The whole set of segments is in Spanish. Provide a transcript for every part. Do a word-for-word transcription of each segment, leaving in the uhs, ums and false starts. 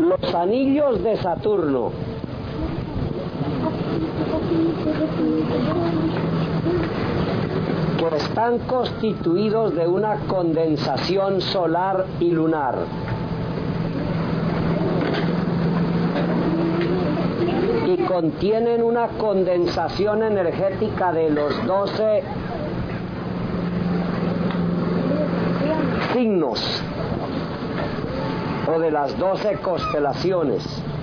Los anillos de Saturno que están constituidos de una condensación solar y lunar. Y contienen una condensación energética de los doce signos o de las doce constelaciones,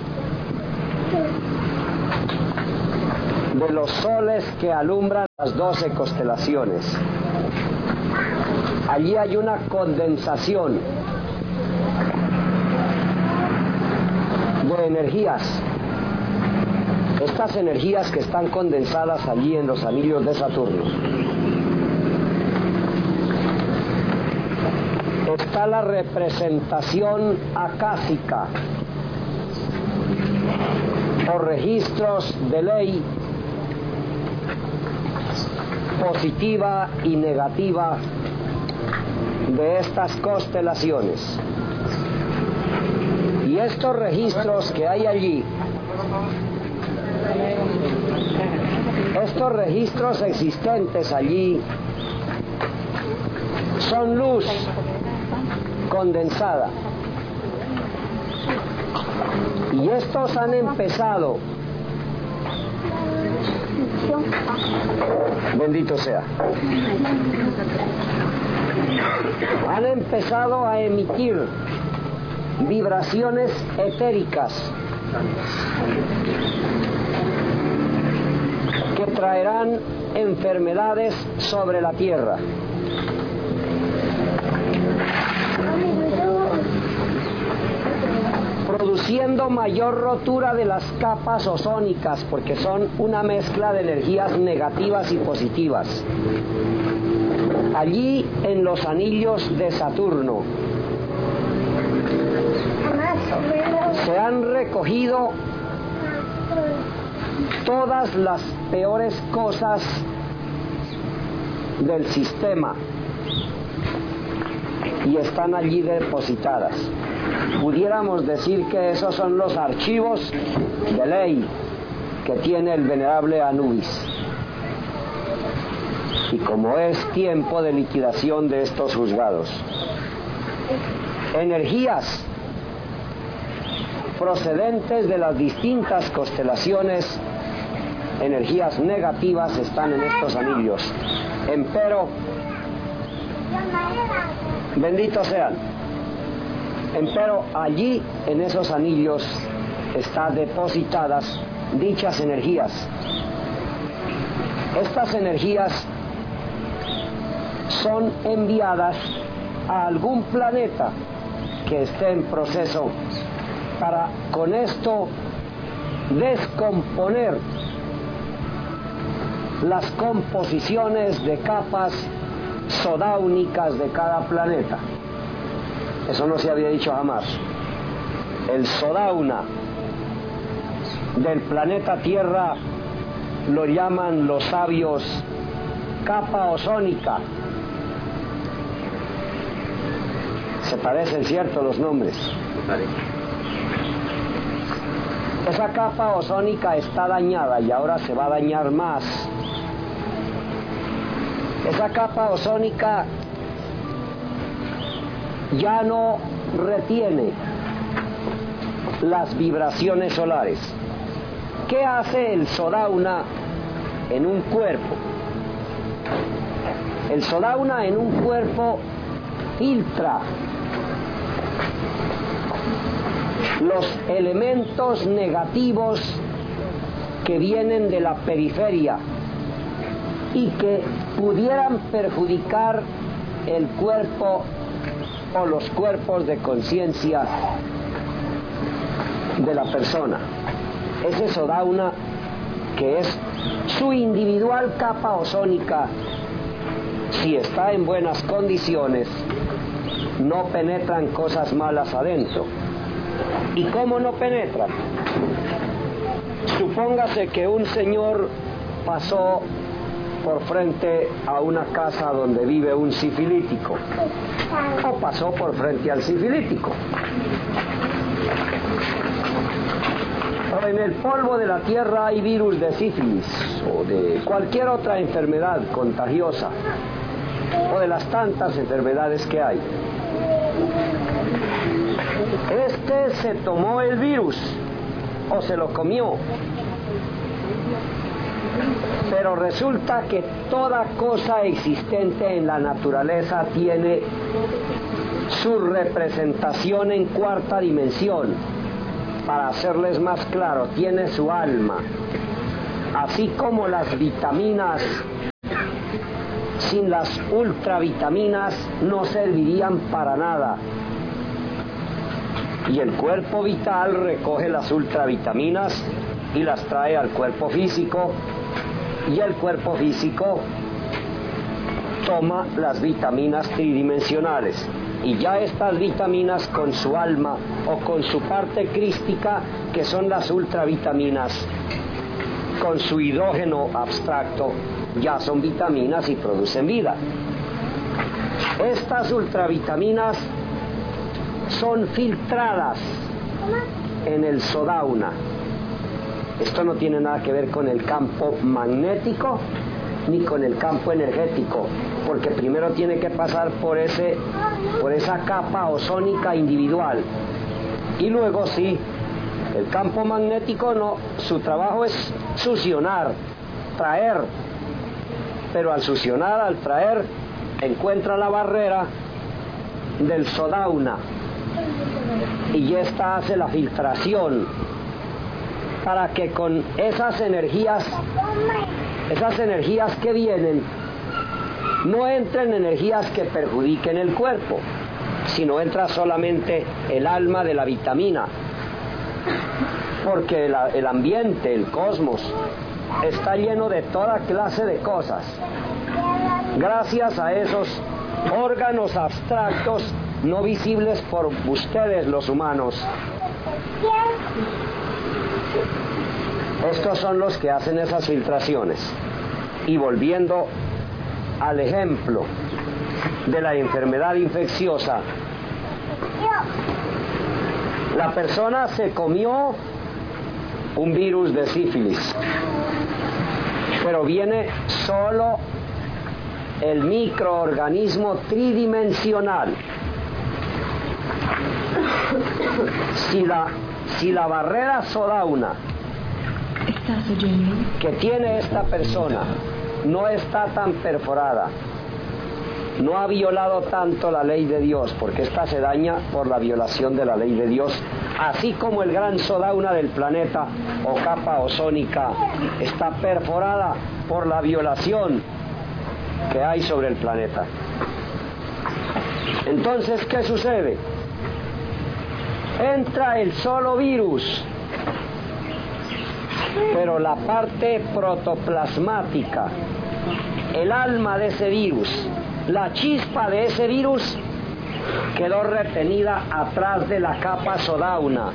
de los soles que alumbran las doce constelaciones. Allí hay una condensación de energías. Estas energías que están condensadas allí en los anillos de Saturno. Está la representación acásica o registros de ley positiva y negativa de estas constelaciones. Y estos registros que hay allí, estos registros existentes allí, son luz condensada. Y estos han empezado, bendito sea, han empezado a emitir vibraciones etéricas que traerán enfermedades sobre la tierra. Produciendo mayor rotura de las capas ozónicas, porque son una mezcla de energías negativas y positivas. Allí en los anillos de Saturno se han recogido todas las peores cosas del sistema y están allí depositadas. Pudiéramos decir que esos son los archivos de ley que tiene el venerable Anubis. Y como es tiempo de liquidación de estos juzgados, energías procedentes de las distintas constelaciones, energías negativas, están en estos anillos. Empero, benditos sean. Empero allí en esos anillos están depositadas dichas energías. Estas energías son enviadas a algún planeta que esté en proceso para con esto descomponer las composiciones de capas sodáunicas de cada planeta. Eso no se había dicho jamás. El sodauna del planeta Tierra lo llaman los sabios capa ozónica. Se parecen, ¿cierto?, los nombres. Esa capa ozónica está dañada y ahora se va a dañar más. Esa capa ozónica ya no retiene las vibraciones solares. ¿Qué hace el sodauna en un cuerpo? El sodauna en un cuerpo filtra los elementos negativos que vienen de la periferia y que pudieran perjudicar el cuerpo o los cuerpos de conciencia de la persona. Ese sodauna, que es su individual capa ozónica, si está en buenas condiciones, no penetran cosas malas adentro. ¿Y cómo no penetran? Supóngase que un señor pasó por frente a una casa donde vive un sifilítico, o pasó por frente al sifilítico. en el polvo de la tierra hay virus de sífilis o de cualquier otra enfermedad contagiosa o de las tantas enfermedades que hay. Este se tomó el virus o se lo comió, pero resulta que toda cosa existente en la naturaleza tiene su representación en cuarta dimensión. Para hacerles más claro, tiene su alma, así como las vitaminas. Sin las ultravitaminas no servirían para nada. Y el cuerpo vital recoge las ultravitaminas y las trae al cuerpo físico, y el cuerpo físico toma las vitaminas tridimensionales, y ya estas vitaminas con su alma o con su parte crística, que son las ultravitaminas, con su hidrógeno abstracto, ya son vitaminas y producen vida. Estas ultravitaminas son filtradas en el Sodauna. Esto no tiene nada que ver con el campo magnético ni con el campo energético, porque primero tiene que pasar por ese, por esa capa ozónica individual, y luego sí, el campo magnético no, su trabajo es succionar, traer, pero al succionar, al traer, encuentra la barrera del Sodauna, y esta hace la filtración para que con esas energías, esas energías que vienen, no entren energías que perjudiquen el cuerpo, sino entra solamente el alma de la vitamina, porque la, el ambiente, el cosmos, está lleno de toda clase de cosas. Gracias a esos órganos abstractos no visibles por ustedes los humanos. Estos son los que hacen esas filtraciones. Y volviendo al ejemplo de la enfermedad infecciosa, la persona se comió un virus de sífilis, pero viene solo el microorganismo tridimensional. Si la, si la barrera Sodauna que tiene esta persona no está tan perforada, no ha violado tanto la ley de Dios, porque esta se daña por la violación de la ley de Dios, así como el gran Sodauna del planeta o capa ozónica está perforada por la violación que hay sobre el planeta. Entonces, ¿qué sucede? Entra el solo virus, pero la parte protoplasmática, el alma de ese virus, la chispa de ese virus, quedó retenida atrás de la capa Sodauna.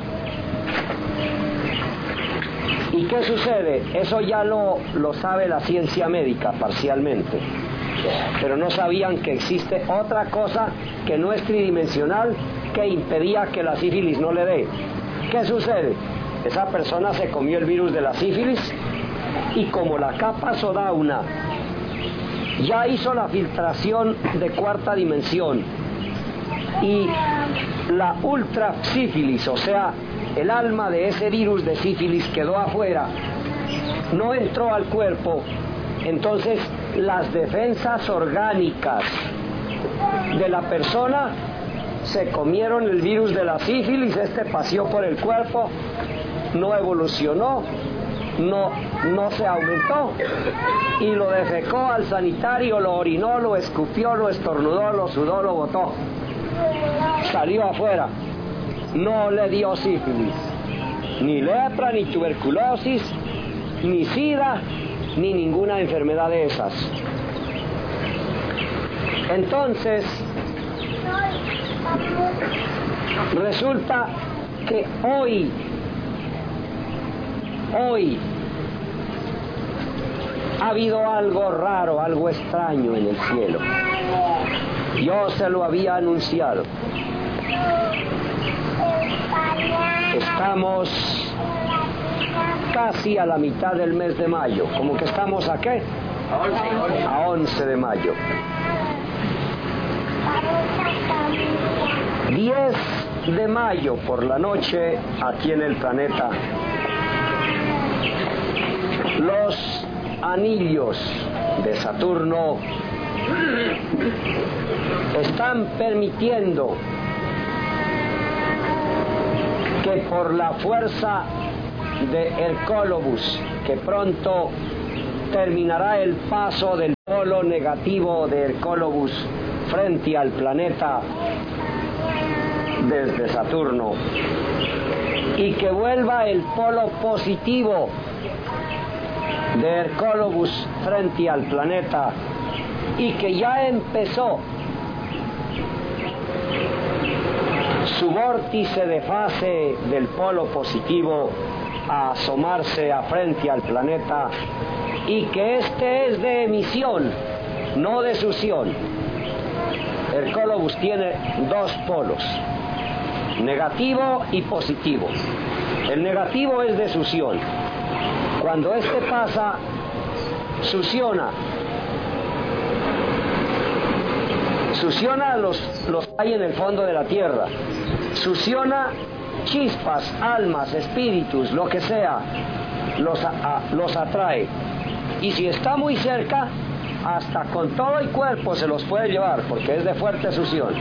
¿Y qué sucede? Eso ya lo, lo sabe la ciencia médica parcialmente, pero no sabían que existe otra cosa que no es tridimensional, que impedía que la sífilis no le dé. ¿Qué sucede? Esa persona se comió el virus de la sífilis, y como la capa Sodauna ya hizo la filtración de cuarta dimensión y la ultra sífilis, o sea, el alma de ese virus de sífilis quedó afuera, no entró al cuerpo, entonces las defensas orgánicas de la persona se comieron el virus de la sífilis, este paseó por el cuerpo, no evolucionó, no, no se aumentó, y lo defecó al sanitario, lo orinó, lo escupió, lo estornudó, lo sudó, lo botó, salió afuera, no le dio sífilis, ni lepra, ni tuberculosis, ni sida, ni ninguna enfermedad de esas. Entonces, resulta que hoy, hoy, ha habido algo raro, algo extraño en el cielo. Yo se lo había anunciado. Está Estamos casi a la mitad del mes de mayo. ¿Cómo que estamos a qué? A once de mayo. diez de mayo por la noche, aquí en el planeta, los anillos de Saturno están permitiendo que por la fuerza de Hercólobus, que pronto terminará el paso del polo negativo de Hercólobus frente al planeta desde Saturno, y que vuelva el polo positivo de Hercólobus frente al planeta, y que ya empezó su vórtice de fase del polo positivo a asomarse a frente al planeta, y que este es de emisión, no de succión. Hercólobus tiene dos polos, negativo y positivo. El negativo es de succión. Cuando este pasa, succiona. Succiona los, los que hay en el fondo de la tierra. Succiona chispas, almas, espíritus, lo que sea. Los, a, los atrae. Y si está muy cerca, hasta con todo el cuerpo se los puede llevar, porque es de fuerte succión.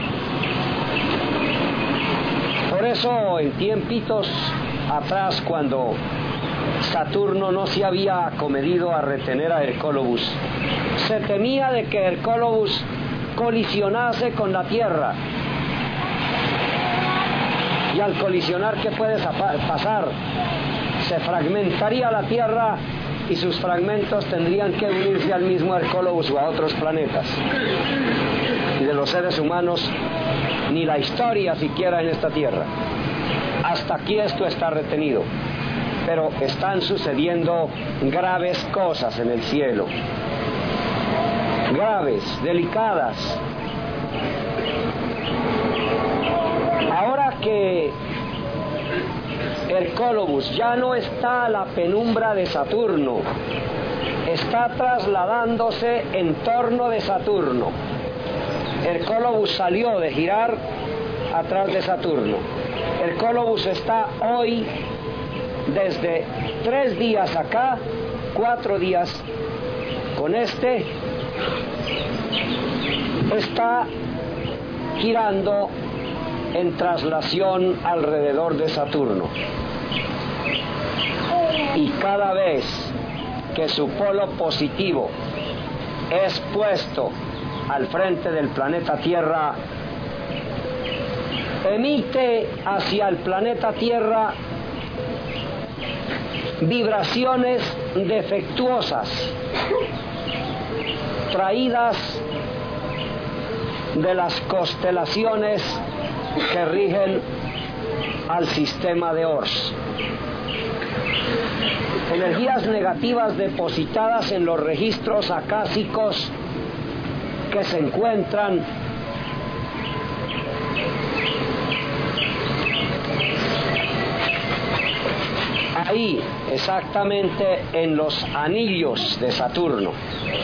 Por eso, en tiempitos atrás, cuando Saturno no se había acomedido a retener a Hercólobus, se temía de que Hercólobus colisionase con la Tierra. Y al colisionar, ¿qué puede pasar? Se fragmentaría la Tierra y sus fragmentos tendrían que unirse al mismo Hercólobus o a otros planetas. Y de los seres humanos, ni la historia siquiera en esta Tierra. Hasta aquí esto está retenido. Pero están sucediendo graves cosas en el cielo. Graves, delicadas. Ahora que Hercólobus ya no está a la penumbra de Saturno, está trasladándose en torno de Saturno. Hercólobus salió de girar atrás de Saturno. Hercólobus está hoy, desde tres días acá, cuatro días con este, está girando en traslación alrededor de Saturno. Y cada vez que su polo positivo es puesto al frente del planeta Tierra, emite hacia el planeta Tierra vibraciones defectuosas traídas de las constelaciones que rigen al sistema de Ors. Energías negativas depositadas en los registros acásicos que se encuentran ahí, exactamente en los anillos de Saturno.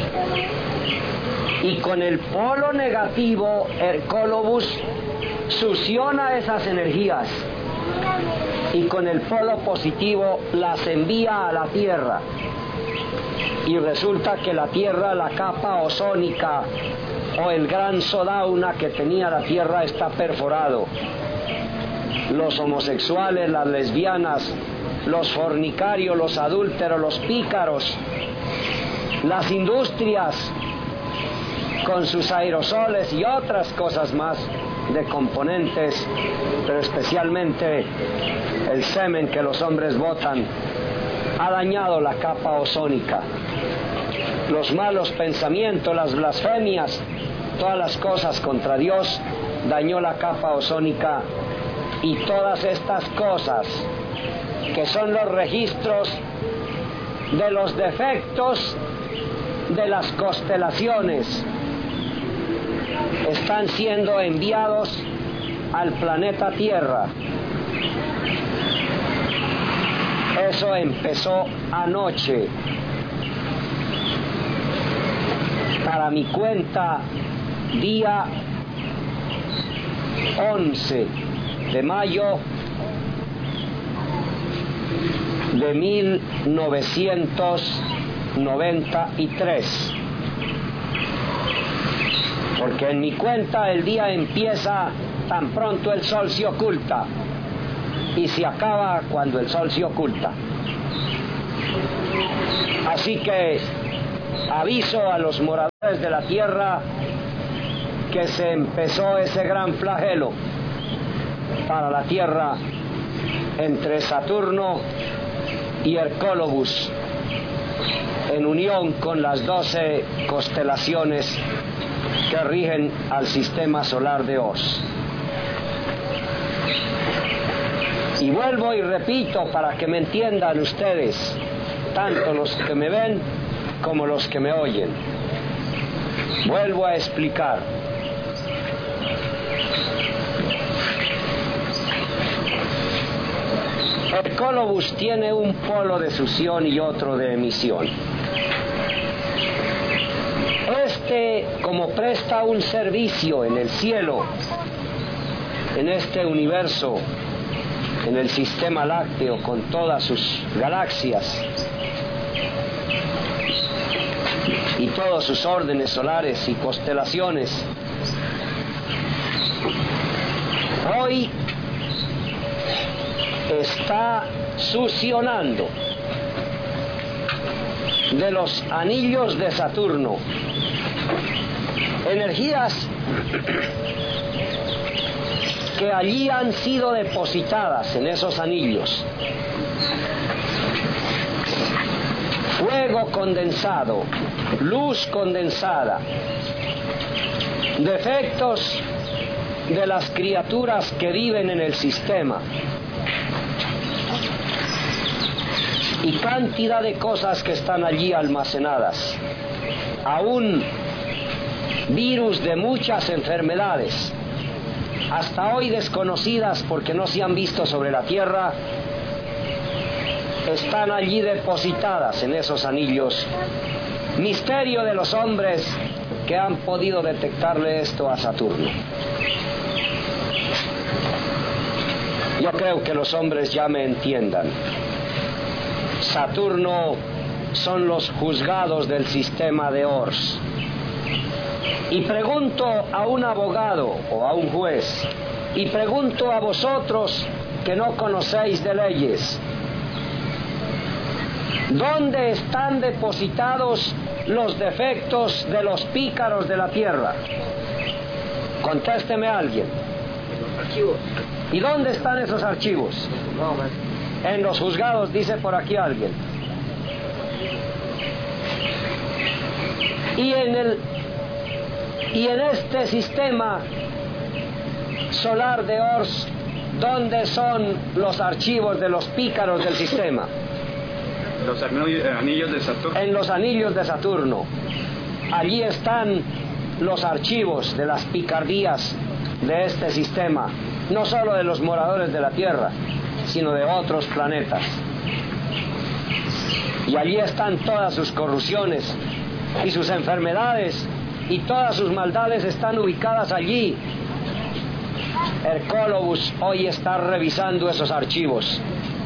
Y con el polo negativo, Hercólobus succiona esas energías, y con el polo positivo las envía a la Tierra. Y resulta que la Tierra, la capa ozónica o el gran sodauna que tenía la Tierra, está perforado. Los homosexuales, las lesbianas, los fornicarios, los adúlteros, los pícaros, las industrias con sus aerosoles y otras cosas más de componentes, pero especialmente el semen que los hombres botan, ha dañado la capa ozónica. Los malos pensamientos, las blasfemias, todas las cosas contra Dios, dañó la capa ozónica. Y todas estas cosas, que son los registros de los defectos de las constelaciones, están siendo enviados al planeta Tierra. Eso empezó anoche. Para mi cuenta, día once de mayo de mil novecientos noventa y tres. Porque en mi cuenta el día empieza tan pronto el sol se oculta y se acaba cuando el sol se oculta. Así que aviso a los moradores de la tierra que se empezó ese gran flagelo para la tierra entre Saturno y Hercólobus, en unión con las doce constelaciones que rigen al sistema solar de Oz. Y vuelvo y repito para que me entiendan ustedes, tanto los que me ven como los que me oyen. Vuelvo a explicar. Hercólobus tiene un polo de fusión y otro de emisión. Este, como presta un servicio en el cielo, en este universo, en el sistema lácteo con todas sus galaxias y todos sus órdenes solares y constelaciones, hoy está succionando de los anillos de Saturno energías que allí han sido depositadas en esos anillos. Fuego condensado, luz condensada, defectos de las criaturas que viven en el sistema y cantidad de cosas que están allí almacenadas, aún virus de muchas enfermedades, hasta hoy desconocidas porque no se han visto sobre la tierra, están allí depositadas en esos anillos. Misterio de los hombres que han podido detectarle esto a Saturno. Yo creo que los hombres ya me entiendan. Saturno son los juzgados del sistema de Ors. Y pregunto a un abogado o a un juez, y pregunto a vosotros que no conocéis de leyes, ¿dónde están depositados los defectos de los pícaros de la tierra? Contésteme a alguien. Los archivos. ¿Y dónde están esos archivos? No, man. En los juzgados, dice por aquí alguien. Y en el y en este sistema solar de Ors, ¿dónde son los archivos de los pícaros del sistema? Los anillos de Saturno. En los anillos de Saturno. Allí están los archivos de las picardías de este sistema, no solo de los moradores de la Tierra, sino de otros planetas. Y allí están todas sus corrupciones y sus enfermedades, y todas sus maldades están ubicadas allí. Hercólobus hoy está revisando esos archivos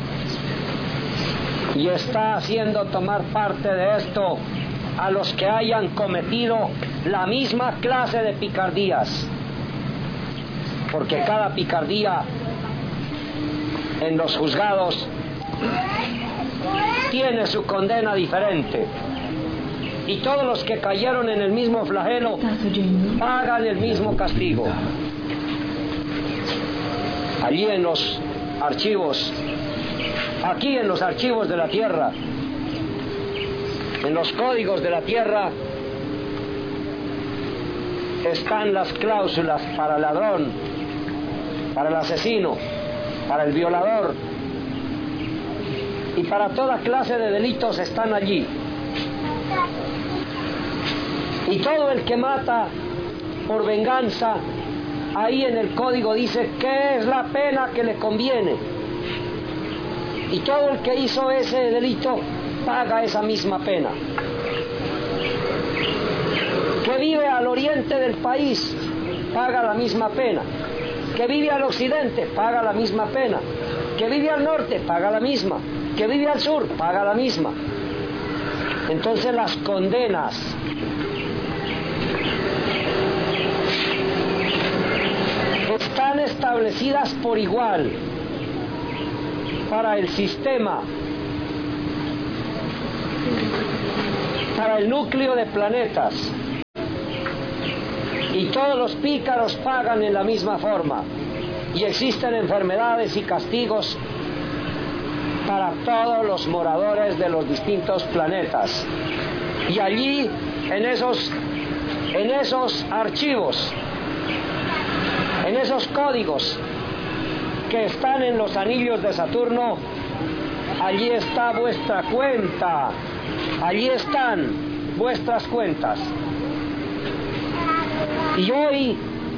y está haciendo tomar parte de esto a los que hayan cometido la misma clase de picardías, porque cada picardía en los juzgados tiene su condena diferente, y todos los que cayeron en el mismo flagelo pagan el mismo castigo. Allí en los archivos, aquí en los archivos de la tierra, en los códigos de la tierra, están las cláusulas para el ladrón, para el asesino, para el violador y para toda clase de delitos están allí. Y todo el que mata por venganza, ahí en el código dice qué es la pena que le conviene. Y todo el que hizo ese delito paga esa misma pena. Que vive al oriente del país paga la misma pena. Que vive al occidente paga la misma pena. Que vive al norte paga la misma. Que vive al sur paga la misma. Entonces las condenas están establecidas por igual para el sistema, para el núcleo de planetas, y todos los pícaros pagan en la misma forma, y existen enfermedades y castigos para todos los moradores de los distintos planetas. Y allí, en esos, en esos archivos, en esos códigos que están en los anillos de Saturno, allí está vuestra cuenta, allí están vuestras cuentas. Y hoy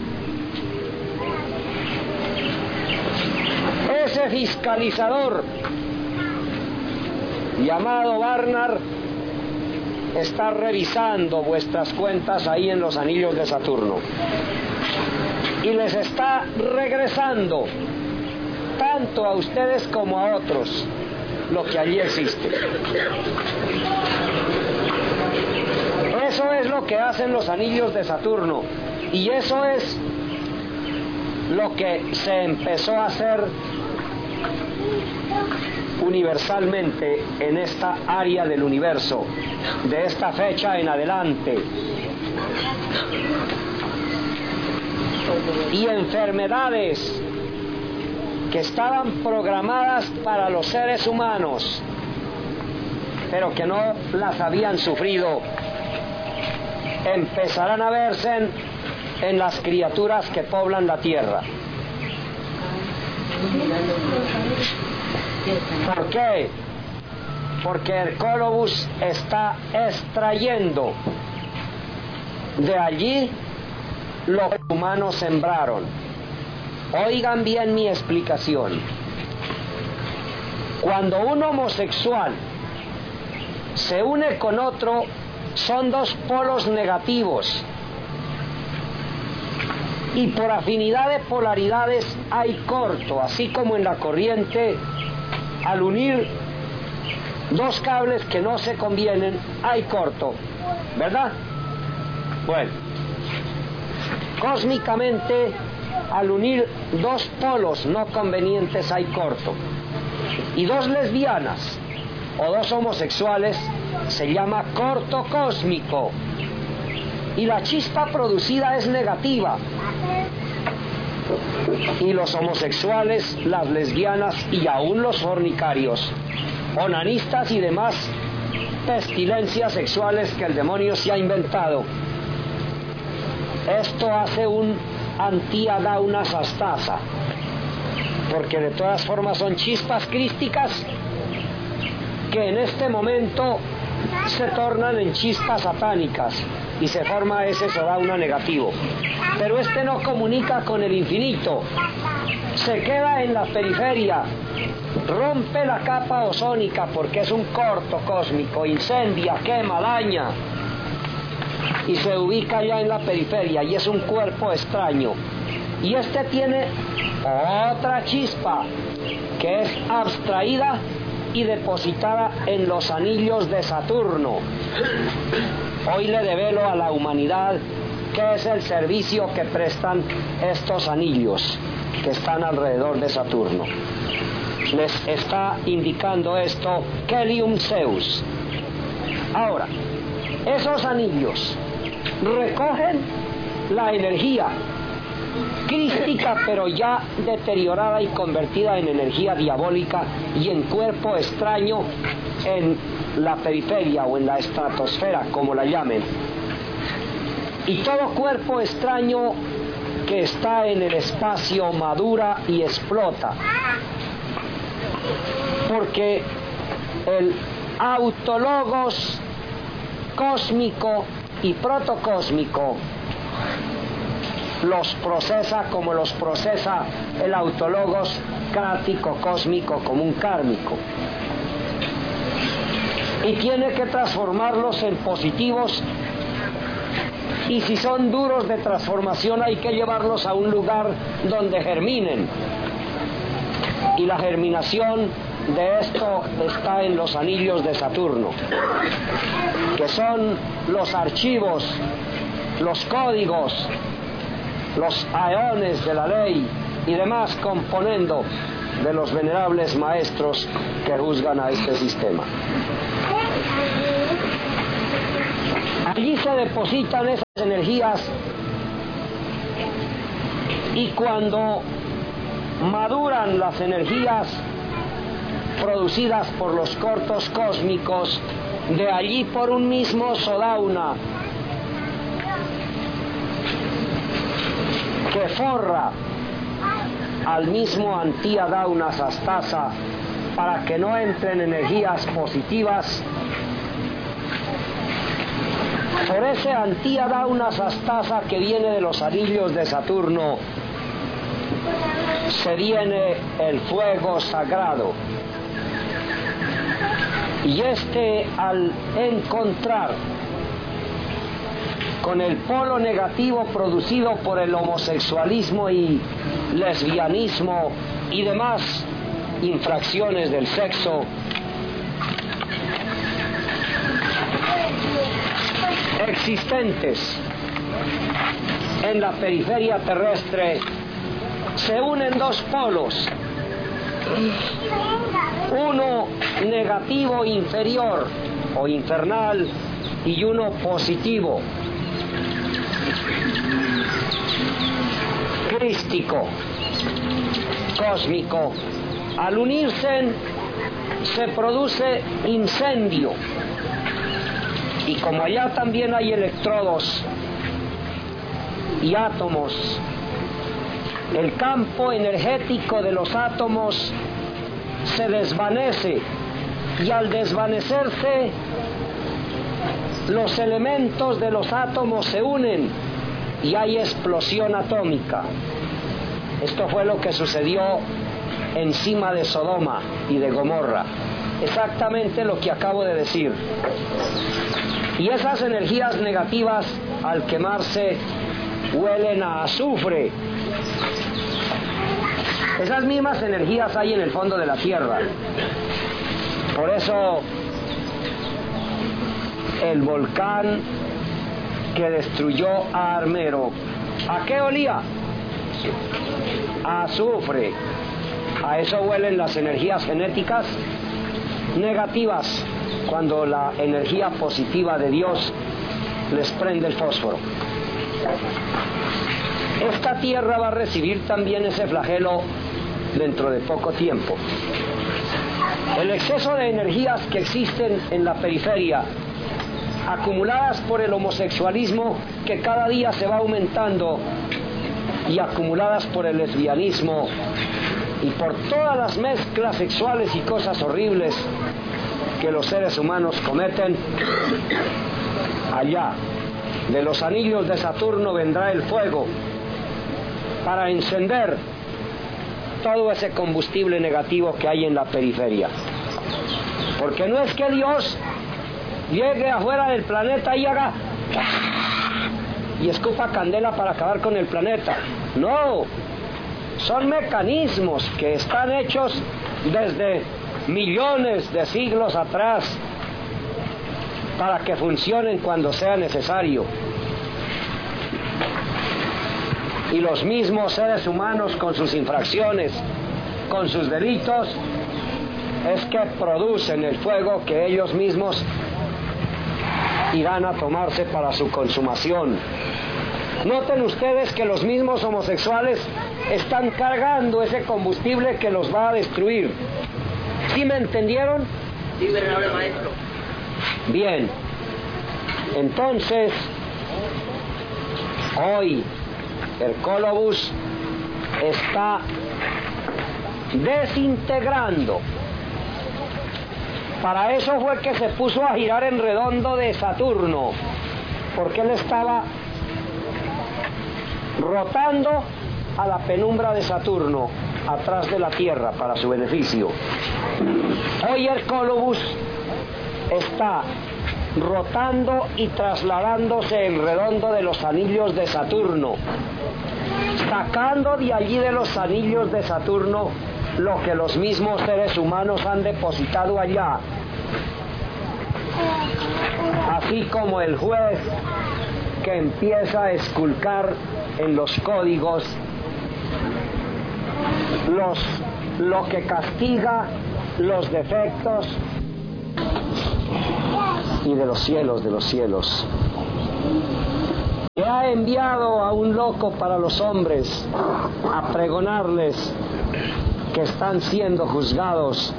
ese fiscalizador llamado Barnard está revisando vuestras cuentas ahí en los anillos de Saturno y les está regresando tanto a ustedes como a otros lo que allí existe. Eso es lo que hacen los anillos de Saturno, y eso es lo que se empezó a hacer universalmente en esta área del universo, de esta fecha en adelante. Y enfermedades que estaban programadas para los seres humanos, pero que no las habían sufrido, empezarán a verse en, en las criaturas que poblan la tierra. ¿Por qué? Porque Hercólogos está extrayendo de allí lo que los humanos sembraron. Oigan bien mi explicación. Cuando un homosexual se une con otro, son dos polos negativos, y por afinidad de polaridades hay corto, así como en la corriente, al unir dos cables que no se convienen, hay corto, ¿verdad? Bueno, cósmicamente, al unir dos polos no convenientes hay corto, y dos lesbianas o dos homosexuales se llama corto cósmico, y la chispa producida es negativa, y los homosexuales, las lesbianas y aún los fornicarios, onanistas y demás pestilencias sexuales que el demonio se ha inventado, esto hace un anti-adauna sastasa, porque de todas formas son chispas crísticas que en este momento se tornan en chispas satánicas y se forma ese sodauna negativo. Pero este no comunica con el infinito, se queda en la periferia, rompe la capa ozónica porque es un corto cósmico, incendia, quema, daña, y se ubica ya en la periferia, y es un cuerpo extraño. Y este tiene otra chispa que es abstraída y depositada en los anillos de Saturno. Hoy le develo a la humanidad qué es el servicio que prestan estos anillos que están alrededor de Saturno. Les está indicando esto Kelium Zeus. Ahora, esos anillos recogen la energía crística, pero ya deteriorada y convertida en energía diabólica y en cuerpo extraño en la periferia o en la estratosfera, como la llamen. Y todo cuerpo extraño que está en el espacio madura y explota, porque el autologos cósmico y protocósmico los procesa como los procesa el autologos crático, cósmico, como un kármico. Y tiene que transformarlos en positivos, y si son duros de transformación hay que llevarlos a un lugar donde germinen. Y la germinación de esto está en los anillos de Saturno, que son los archivos, los códigos, los aeones de la ley y demás componendo de los venerables maestros que juzgan a este sistema. Allí se depositan esas energías, y cuando maduran las energías producidas por los cortos cósmicos, de allí por un mismo Sodauna que forra al mismo Antía Dauna Sastasa para que no entren energías positivas, por ese Antía Dauna Sastasa que viene de los anillos de Saturno se viene el fuego sagrado. Y este, al encontrar con el polo negativo producido por el homosexualismo y lesbianismo y demás infracciones del sexo, existentes en la periferia terrestre, se unen dos polos, uno negativo inferior o infernal y uno positivo crístico, cósmico. Al unirse se produce incendio, y como allá también hay electrodos y átomos, el campo energético de los átomos se desvanece, y al desvanecerse los elementos de los átomos se unen y hay explosión atómica. Esto fue lo que sucedió encima de Sodoma y de Gomorra, exactamente lo que acabo de decir. Y esas energías negativas, al quemarse, huelen a azufre. Esas mismas energías hay en el fondo de la tierra. Por eso el volcán que destruyó a Armero, ¿a qué olía? A azufre. A eso huelen las energías genéticas negativas cuando la energía positiva de Dios les prende el fósforo. Esta tierra va a recibir también ese flagelo dentro de poco tiempo. El exceso de energías que existen en la periferia, acumuladas por el homosexualismo que cada día se va aumentando, y acumuladas por el lesbianismo y por todas las mezclas sexuales y cosas horribles que los seres humanos cometen, allá de los anillos de Saturno vendrá el fuego para encender todo ese combustible negativo que hay en la periferia. Porque no es que Dios llegue afuera del planeta y haga y escupa candela para acabar con el planeta. No, son mecanismos que están hechos desde millones de siglos atrás para que funcionen cuando sea necesario. Y los mismos seres humanos, con sus infracciones, con sus delitos, es que producen el fuego que ellos mismos irán a tomarse para su consumación. Noten ustedes que los mismos homosexuales están cargando ese combustible que los va a destruir. ¿Sí me entendieron? Sí, venerable maestro. Bien. Entonces, hoy Hercólobus está desintegrando. Para eso fue que se puso a girar en redondo de Saturno, porque él estaba rotando a la penumbra de Saturno, atrás de la tierra para su beneficio. Hoy el Colobus está rotando y trasladándose en redondo de los anillos de Saturno, sacando de allí de los anillos de Saturno lo que los mismos seres humanos han depositado allá, así como el juez que empieza a esculcar en los códigos los, lo que castiga los defectos, y de los cielos de los cielos, que ha enviado a un loco para los hombres a pregonarles que están siendo juzgados,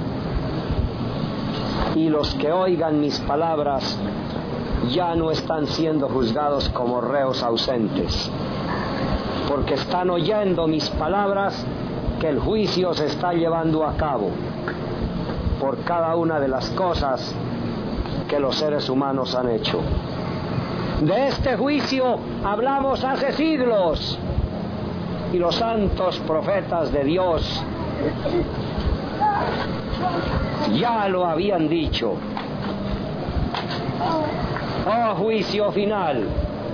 y los que oigan mis palabras ya no están siendo juzgados como reos ausentes, porque están oyendo mis palabras, que el juicio se está llevando a cabo por cada una de las cosas que los seres humanos han hecho. De este juicio hablamos hace siglos, y los santos profetas de Dios ya lo habían dicho. Oh, juicio final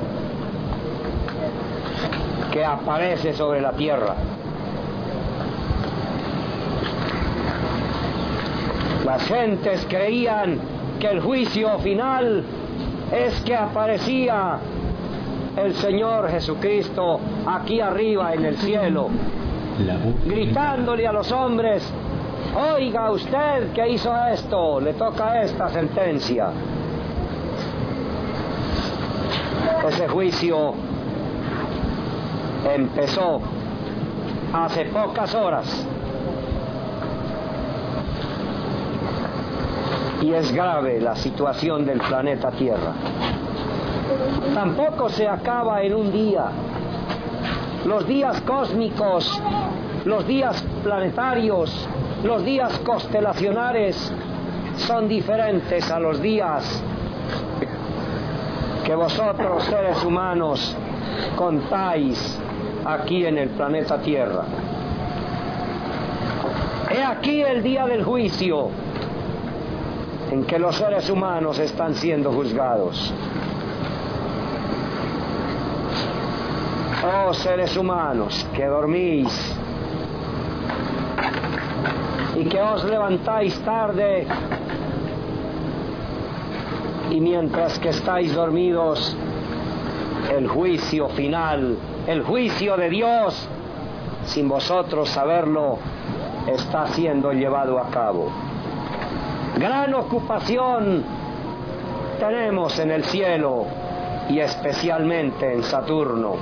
que aparece sobre la tierra. Las gentes creían que el juicio final es que aparecía el Señor Jesucristo aquí arriba en el cielo, gritándole a los hombres: oiga, usted que hizo esto, le toca esta sentencia. Ese juicio empezó hace pocas horas, y es grave la situación del planeta Tierra. Tampoco se acaba en un día. Los días cósmicos, los días planetarios, los días constelacionales son diferentes a los días que vosotros, seres humanos, contáis aquí en el planeta Tierra. He aquí el día del juicio, en que los seres humanos están siendo juzgados. Oh, seres humanos que dormís y que os levantáis tarde, y mientras que estáis dormidos, el juicio final, el juicio de Dios, sin vosotros saberlo, está siendo llevado a cabo. Gran ocupación tenemos en el cielo, y especialmente en Saturno.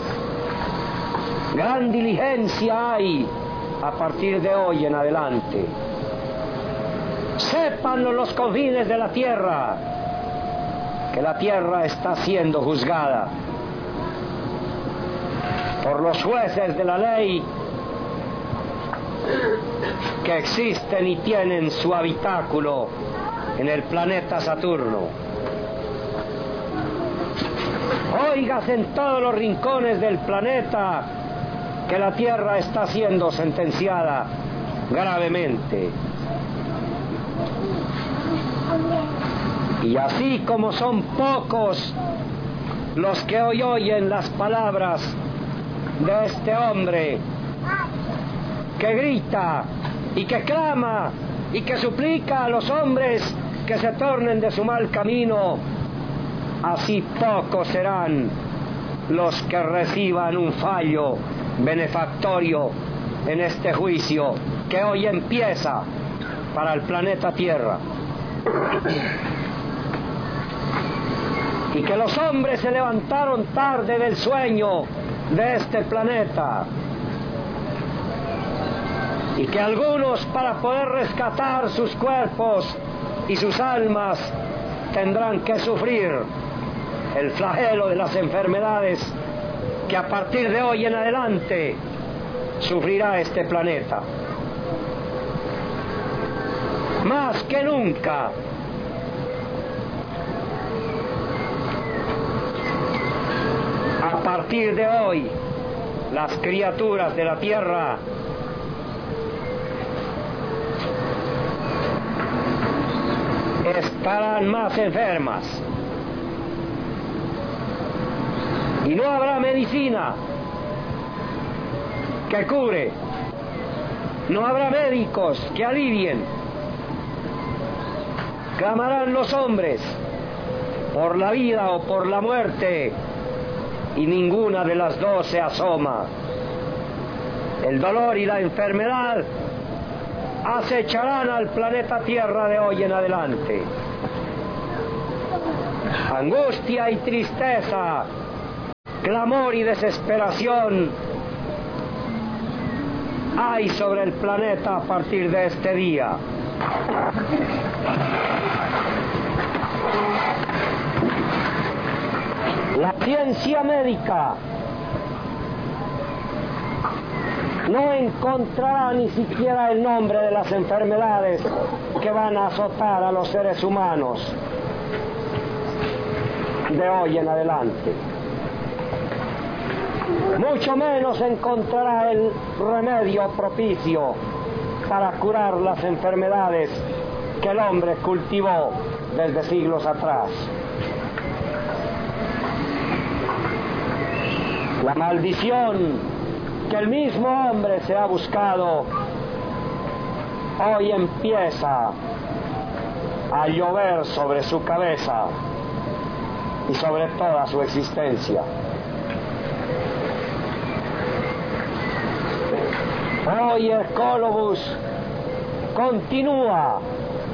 Gran diligencia hay a partir de hoy en adelante. Sépanlo los confines de la tierra, que la tierra está siendo juzgada por los jueces de la ley, que existen y tienen su habitáculo en el planeta Saturno. Oigas en todos los rincones del planeta que la Tierra está siendo sentenciada gravemente. Y así como son pocos los que hoy oyen las palabras de este hombre que grita y que clama y que suplica a los hombres que se tornen de su mal camino, así pocos serán los que reciban un fallo benefactorio en este juicio que hoy empieza para el planeta Tierra. Y que los hombres se levantaron tarde del sueño de este planeta, y que algunos, para poder rescatar sus cuerpos y sus almas, tendrán que sufrir el flagelo de las enfermedades que a partir de hoy en adelante sufrirá este planeta. Más que nunca, a partir de hoy, las criaturas de la Tierra estarán más enfermas. Y no habrá medicina que cure, no habrá médicos que alivien. Clamarán los hombres por la vida o por la muerte, y ninguna de las dos se asoma. El dolor y la enfermedad acecharán al planeta Tierra de hoy en adelante. Angustia y tristeza, clamor y desesperación hay sobre el planeta a partir de este día. La ciencia médica no encontrará ni siquiera el nombre de las enfermedades que van a azotar a los seres humanos de hoy en adelante. Mucho menos encontrará el remedio propicio para curar las enfermedades que el hombre cultivó desde siglos atrás. La maldición que el mismo hombre se ha buscado hoy empieza a llover sobre su cabeza y sobre toda su existencia. Hoy Hercólogos continúa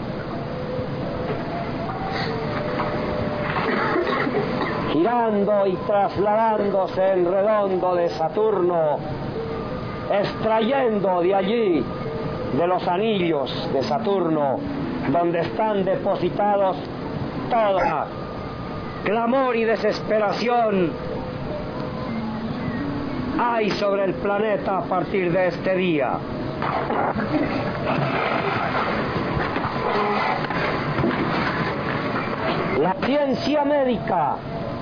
girando y trasladándose en redondo de Saturno, extrayendo de allí, de los anillos de Saturno, donde están depositados toda clamor y desesperación hay sobre el planeta a partir de este día. La ciencia médica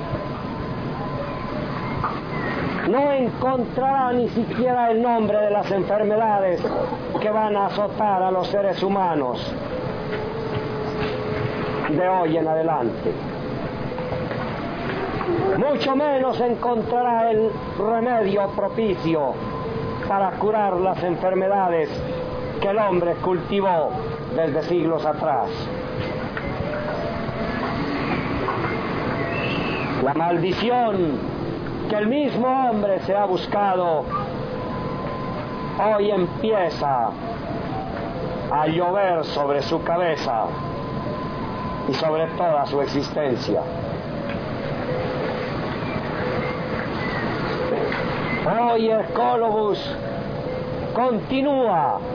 no encontrará ni siquiera el nombre de las enfermedades que van a azotar a los seres humanos de hoy en adelante. Mucho menos encontrará el remedio propicio para curar las enfermedades que el hombre cultivó desde siglos atrás. La maldición que el mismo hombre se ha buscado hoy empieza a llover sobre su cabeza y sobre toda su existencia. Hoy Hercólogos continúa